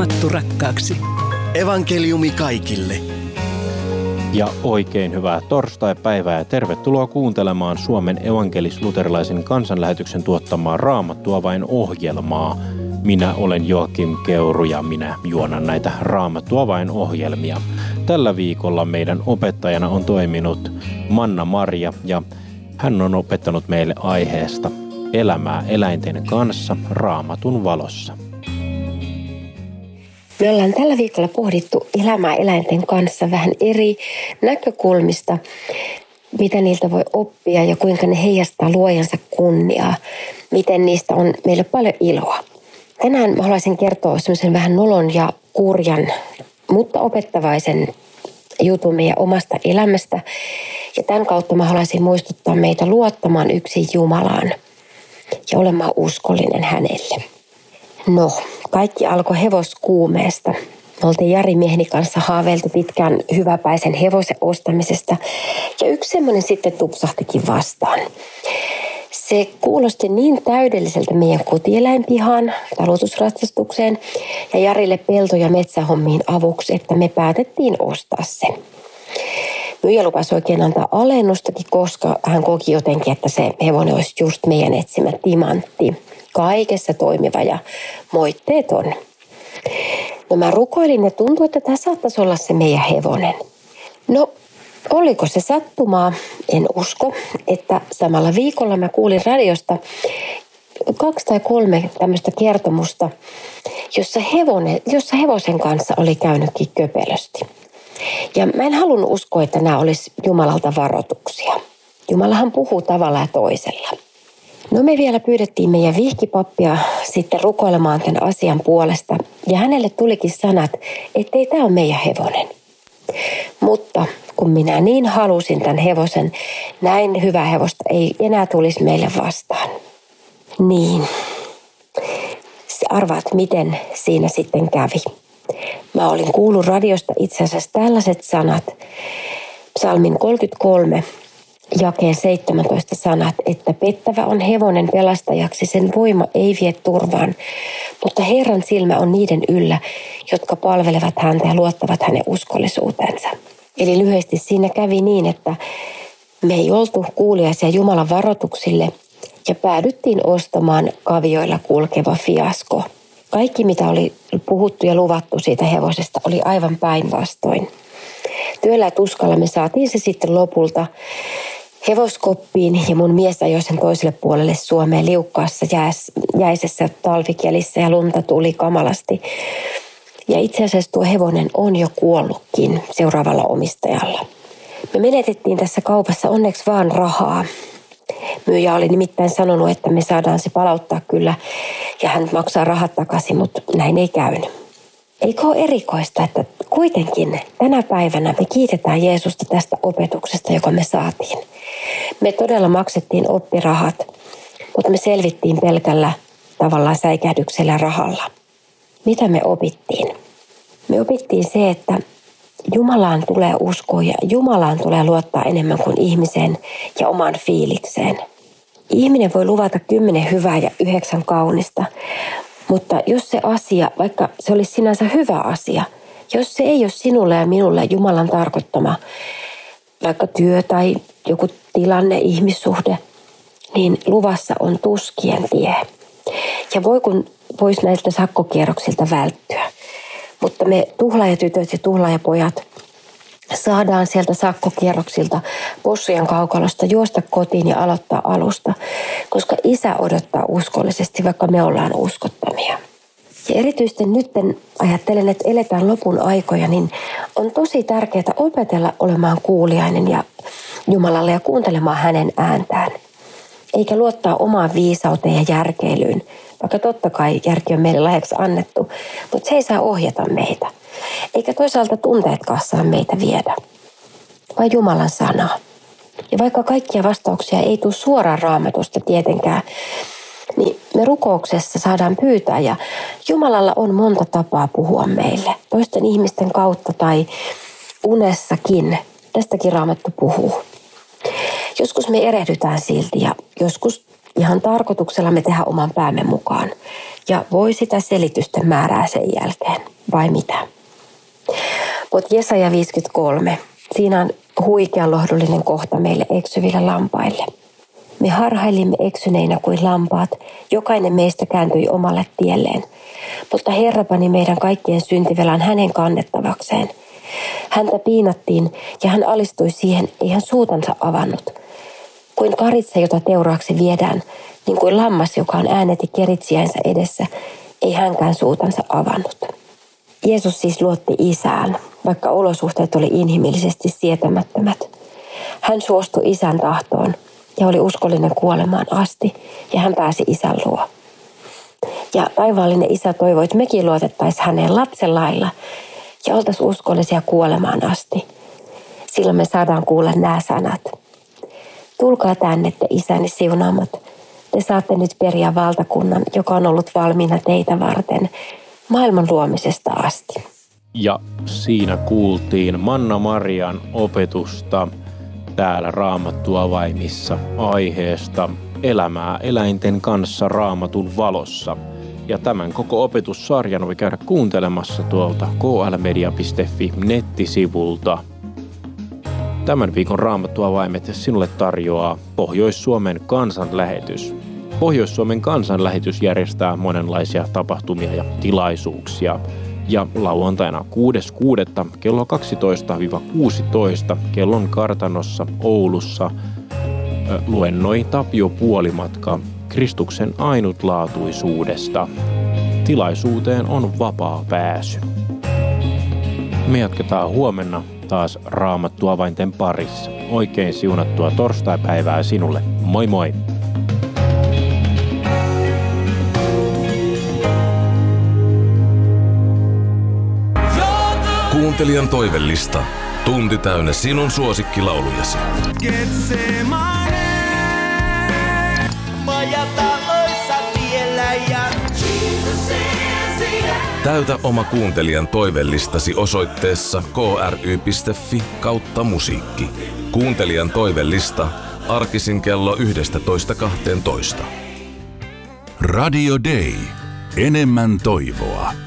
Raamattu rakkaaksi. Evankeliumi kaikille. Ja oikein hyvää torstai-päivää ja tervetuloa kuuntelemaan Suomen evankelis-luterilaisen kansanlähetyksen tuottamaa Raamattua vain -ohjelmaa. Minä olen Joakim Keuru ja minä juonan näitä Raamattua vain -ohjelmia. Tällä viikolla meidän opettajana on toiminut Manna-Maria ja hän on opettanut meille aiheesta elämää eläinten kanssa Raamatun valossa. Me ollaan tällä viikolla pohdittu elämää eläinten kanssa vähän eri näkökulmista, mitä niiltä voi oppia ja kuinka ne heijastaa luojansa kunniaa, miten niistä on meille paljon iloa. Tänään mä haluaisin kertoa semmoisen vähän nolon ja kurjan, mutta opettavaisen jutun meidän omasta elämästä. Ja tämän kautta mä haluaisin muistuttaa meitä luottamaan yksin Jumalaan ja olemaan uskollinen hänelle. No, kaikki alkoi hevoskuumeesta. Me oltiin Jari mieheni kanssa haaveiltu pitkään hyväpäisen hevosen ostamisesta ja yksi semmoinen sitten tupsahtikin vastaan. Se kuulosti niin täydelliseltä meidän kotieläinpihaan, talutusratsastukseen ja Jarille pelto- ja metsähommiin avuksi, että me päätettiin ostaa se. Myyjä lupasi oikein antaa alennustakin, koska hän koki jotenkin, että se hevonen olisi just meidän etsimä timantti. Kaikessa toimiva ja moitteeton. No mä rukoilin ja tuntui, että tämä saattaisi olla se meidän hevonen. No, oliko se sattumaa? En usko, että samalla viikolla mä kuulin radiosta 2 tai 3 tämmöistä kertomusta, jossa hevosen kanssa oli käynytkin köpelösti. Ja mä en halunnut uskoa, että nämä olisi Jumalalta varoituksia. Jumalahan puhuu tavalla ja toisella. No me vielä pyydettiin meidän vihkipappia sitten rukoilemaan tämän asian puolesta. Ja hänelle tulikin sanat, ettei tämä ole meidän hevonen. Mutta kun minä niin halusin tämän hevosen, näin hyvää hevosta ei enää tulisi meille vastaan. Niin, arvaat miten siinä sitten kävi. Mä olin kuullut radiosta itse asiassa tällaiset sanat. Psalmin 33. Jakeen 17 sanat, että pettävä on hevonen pelastajaksi, sen voima ei vie turvaan, mutta Herran silmä on niiden yllä, jotka palvelevat häntä ja luottavat hänen uskollisuutensa. Eli lyhyesti siinä kävi niin, että me ei oltu kuuliaisia Jumalan varoituksille ja päädyttiin ostamaan kavioilla kulkeva fiasko. Kaikki, mitä oli puhuttu ja luvattu siitä hevosesta, oli aivan päinvastoin. Työllä ja tuskalla me saatiin se sitten lopulta hevoskoppiin ja mun mies ajoi sen toiselle puolelle Suomeen liukkaassa jäisessä talvikelissä ja lunta tuli kamalasti. Ja itse asiassa tuo hevonen on jo kuollutkin seuraavalla omistajalla. Me menetettiin tässä kaupassa onneksi vaan rahaa. Myyjä oli nimittäin sanonut, että me saadaan se palauttaa kyllä ja hän maksaa rahat takaisin, mutta näin ei käynyt. Eikö ole erikoista, että kuitenkin tänä päivänä me kiitetään Jeesusta tästä opetuksesta, joka me saatiin. Me todella maksettiin oppirahat, mutta me selvittiin pelkällä tavallaan säikähdyksellä ja rahalla. Mitä me opittiin? Me opittiin se, että Jumalaan tulee uskoa ja Jumalaan tulee luottaa enemmän kuin ihmiseen ja omaan fiilikseen. Ihminen voi luvata 10 hyvää ja 9 kaunista, mutta jos se asia, vaikka se olisi sinänsä hyvä asia, jos se ei ole sinulle ja minulle Jumalan tarkoittama, vaikka työ tai joku tilanne, ihmissuhde, niin luvassa on tuskien tie. Ja voisi näiltä sakkokierroksilta välttyä. Mutta me tuhlaajatytöt ja tuhlaajapojat saadaan sieltä sakkokierroksilta possujen kaukalosta juosta kotiin ja aloittaa alusta, koska Isä odottaa uskollisesti, vaikka me ollaan uskottomia. Ja erityisesti nyt ajattelen, että eletään lopun aikoja, niin on tosi tärkeää opetella olemaan kuuliainen ja Jumalalle ja kuuntelemaan hänen ääntään. Eikä luottaa omaan viisauteen ja järkeilyyn, vaikka totta kai järki on meille lahjaksi annettu, mutta se ei saa ohjata meitä. Eikä toisaalta tunteetkaan saa meitä viedä, vaan Jumalan sanaa. Ja vaikka kaikkia vastauksia ei tule suoraan Raamatusta tietenkään, niin me rukouksessa saadaan pyytää ja Jumalalla on monta tapaa puhua meille. Toisten ihmisten kautta tai unessakin. Tästäkin Raamattu puhuu. Joskus me erehdytään silti ja joskus ihan tarkoituksella me tehdään oman päämme mukaan. Ja voi sitä selitysten määrää sen jälkeen, vai mitä? Mutta Jesaja 53, siinä on huikea lohdullinen kohta meille eksyville lampaille. Me harhailimme eksyneinä kuin lampaat, jokainen meistä kääntyi omalle tielleen. Mutta Herra pani meidän kaikkien syntivelan hänen kannettavakseen. Häntä piinattiin ja hän alistui siihen, ei hän suutansa avannut. Kuin karitsa, jota teuraaksi viedään, niin kuin lammas, joka on ääneti keritsiänsä edessä, ei hänkään suutansa avannut. Jeesus siis luotti Isään, vaikka olosuhteet oli inhimillisesti sietämättömät. Hän suostui Isän tahtoon ja oli uskollinen kuolemaan asti, ja hän pääsi Isän luo. Ja taivaallinen Isä toivoi, että mekin luotettaisiin häneen lapsen lailla ja oltaisiin uskollisia kuolemaan asti. Silloin me saadaan kuulla nämä sanat. Tulkaa tänne te Isäni siunaamat. Te saatte nyt periä valtakunnan, joka on ollut valmiina teitä varten maailman luomisesta asti. Ja siinä kuultiin Manna-Marian opetusta täällä Raamattuavaimissa aiheesta elämää eläinten kanssa Raamatun valossa. Ja tämän koko opetussarjan voi käydä kuuntelemassa tuolta klmedia.fi nettisivulta. Tämän viikon Raamattuavaimet sinulle tarjoaa Pohjois-Suomen kansanlähetys. Pohjois-Suomen kansanlähetys järjestää monenlaisia tapahtumia ja tilaisuuksia. Ja lauantaina 6.6. kello 12-16 kellon kartanossa Oulussa luennoi Tapio Puolimatka Kristuksen ainutlaatuisuudesta. Tilaisuuteen on vapaa pääsy. Me jatketaan huomenna taas Raamattuavainten parissa. Oikein siunattua torstaipäivää sinulle. Moi moi! Kuuntelijan toivellista. Tunti täynnä sinun suosikkilaulujasi. Täytä oma kuuntelijan toivellistasi osoitteessa kry.fi/musiikki. Kuuntelijan toivellista arkisin kello 11.12. Radio Day. Enemmän toivoa.